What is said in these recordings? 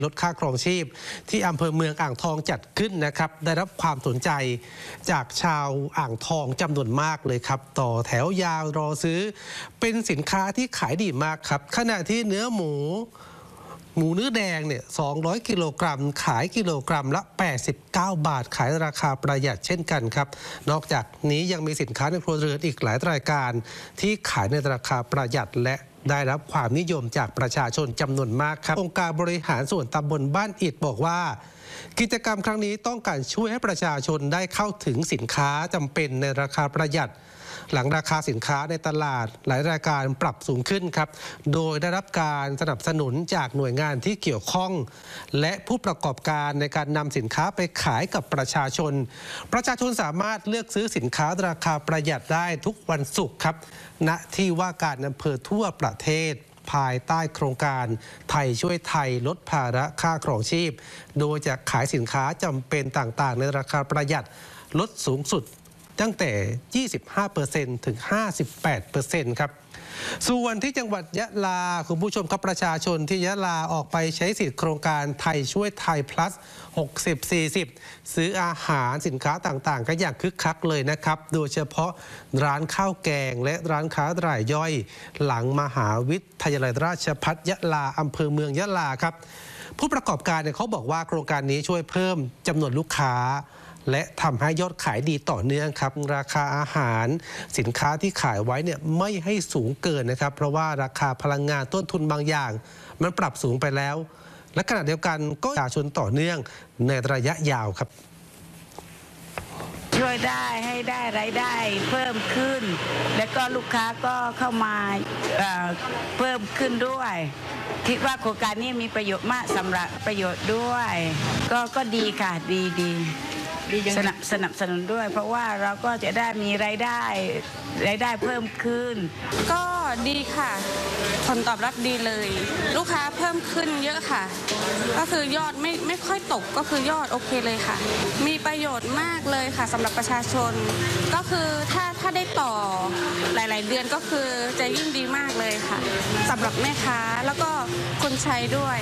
ลดค่าครองชีพที่อำเภอเมืองอ่างทองจัดขึ้นนะครับได้รับความสนใจจากชาวอ่างทองจำนวนมากเลยครับต่อแถวยาวรอซื้อเป็นสินค้าที่ขายดีมากครับขณะที่เนื้อหมูเนื้อแดงเนี่ย200กิโลกรัมขายกิโลกรัมละ89 บาทขายราคาประหยัดเช่นกันครับนอกจากนี้ยังมีสินค้าในครัวเรือนอีกหลายรายการที่ขายในราคาประหยัดและได้รับความนิยมจากประชาชนจำนวนมากครับองค์การบริหารส่วนตำบลบ้านอิฐบอกว่ากิจกรรมครั้งนี้ต้องการช่วยให้ประชาชนได้เข้าถึงสินค้าจำเป็นในราคาประหยัดหลังราคาสินค้าในตลาดหลายรายการปรับสูงขึ้นครับโดยได้รับการสนับสนุนจากหน่วยงานที่เกี่ยวข้องและผู้ประกอบการในการนำสินค้าไปขายกับประชาชนสามารถเลือกซื้อสินค้าราคาประหยัดได้ทุกวันศุกร์ครับณที่ว่าการอำเภอทั่วประเทศภายใต้โครงการไทยช่วยไทยลดภาระค่าครองชีพโดยจะขายสินค้าจำเป็นต่างๆในราคาประหยัดลดสูงสุดตั้งแต่ 25% ถึง 58% ครับส่วนที่จังหวัดยะลาคุณผู้ชมครับประชาชนที่ยะลาออกไปใช้สิทธิโครงการไทยช่วยไทย plus 60-40 ซื้ออาหารสินค้าต่างๆก็อย่างคึกคักเลยนะครับโดยเฉพาะร้านข้าวแกงและร้านค้ารายย่อยหลังมหาวิทยาลัยราชภัฏยะลาอำเภอเมืองยะลาครับผู้ประกอบการเนี่ยเขาบอกว่าโครงการนี้ช่วยเพิ่มจำนวนลูกค้าและทำให้ยอดขายดีต่อเนื่องครับราคาอาหารสินค้าที่ขายไว้เนี่ยไม่ให้สูงเกินนะครับเพราะว่าราคาพลังงานต้นทุนบางอย่างมันปรับสูงไปแล้วและขณะเดียวกันก็ประชาชนต่อเนื่องในระยะยาวครับช่วยได้ให้ได้รายได้เพิ่มขึ้นและก็ลูกค้าก็เข้ามาเพิ่มขึ้นด้วยคิดว่าโครงการนี้มีประโยชน์มากสำหรับประโยชน์ด้วยก็ดีค่ะดีสนับสนุนด้วยเพราะว่าเราก็จะได้มีรายได้เพิ่มขึ้นก็ดีค่ะผลตอบรับดีเลยลูกค้าเพิ่มขึ้นเยอะค่ะก็คือยอดไม่ค่อยตกก็คือยอดโอเคเลยค่ะมีประโยชน์มากเลยค่ะสำหรับประชาชนก็คือถ้าได้ต่อหลายๆเดือนก็คือจะยิ่งดีมากเลยค่ะสำหรับแม่ค้าแล้วก็คนใช้ด้วย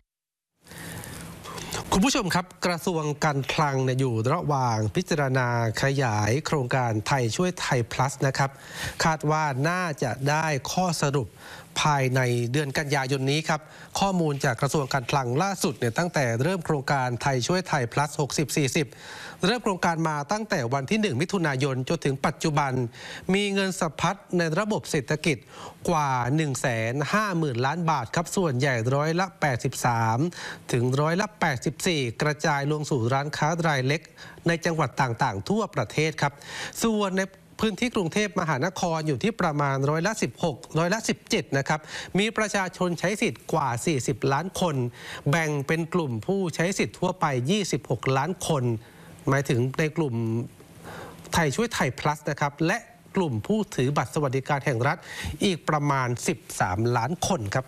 คุณผู้ชมครับกระทรวงการคลังอยู่ระหว่างพิจารณาขยายโครงการไทยช่วยไทย plus นะครับคาดว่าน่าจะได้ข้อสรุปภายในเดือนกันยายนนี้ครับข้อมูลจากกระทรวงการคลังล่าสุดตั้งแต่เริ่มโครงการไทยช่วยไทย plus 60-40 เริ่มโครงการมาตั้งแต่วันที่ 1 มิถุนายนจนถึงปัจจุบันมีเงินสะพัดในระบบเศรษฐกิจกว่า 150,000 ล้านบาทครับส่วนใหญ่ร้อยละ 83 ถึงร้อยละ 84 กระจายลงสู่ร้านค้ารายเล็กในจังหวัดต่างๆทั่วประเทศครับส่วนในพื้นที่กรุงเทพมหานครอยู่ที่ประมาณร้อยละ 16 ร้อยละ 17 นะครับมีประชาชนใช้สิทธิ์กว่า 40 ล้านคนแบ่งเป็นกลุ่มผู้ใช้สิทธิ์ทั่วไป 26 ล้านคนหมายถึงในกลุ่มไทยช่วยไทย plus นะครับและกลุ่มผู้ถือบัตรสวัสดิการแห่งรัฐอีกประมาณ 13 ล้านคนครับ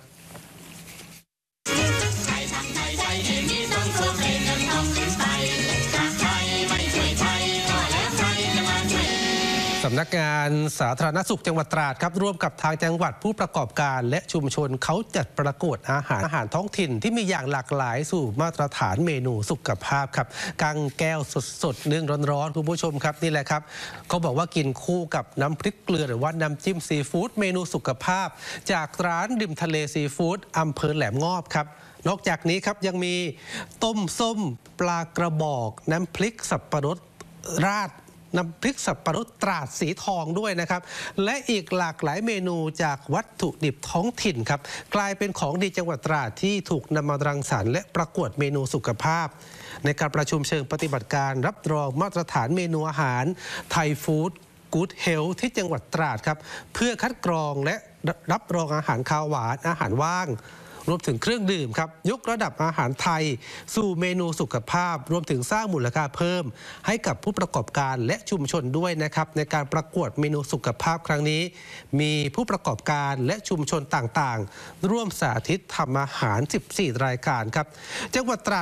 สำนักงานสาธารณสุขจังหวัดตราดครับร่วมกับทางจังหวัดผู้ประกอบการและชุมชนเขาจัดประกวดอาหารท้องถิ่นที่มีอย่างหลากหลายสู่มาตรฐานเมนูสุขภาพครับกังแก้วสดๆนึ่งร้อนๆคุณผู้ชมครับนี่แหละครับเขาบอกว่ากินคู่กับน้ำพริกเกลือหรือว่าน้ำจิ้มซีฟู้ดเมนูสุขภาพจากร้านริมทะเลซีฟู้ดอำเภอแหลมงอบครับนอกจากนี้ครับยังมีต้มส้มปลากระบอกน้ำพริกสับปะรดราดน้ำพริกสับปะรดตราดสีทองด้วยนะครับและอีกหลากหลายเมนูจากวัตถุดิบท้องถิ่นครับกลายเป็นของดีจังหวัดตราดที่ถูกนำมารังสรรค์และประกวดเมนูสุขภาพในการประชุมเชิงปฏิบัติการรับรองมาตรฐานเมนูอาหารไทยฟู้ดกู๊ดเฮลท์ที่จังหวัดตราดครับเพื่อคัดกรองและรับรองอาหารคาวหวานอาหารว่างรวมถึงเครื่องดื่มครับยกระดับอาหารไทยสู่เมนูสุขภาพรวมถึงสร้างมูลค่าเพิ่มให้กับผู้ประกอบการและชุมชนด้วยนะครับในการประกวดเมนูสุขภาพครั้งนี้มีผู้ประกอบการและชุมชนต่างๆร่วมสาธิตทำอาหาร14 รายการครับจังหวัดตราด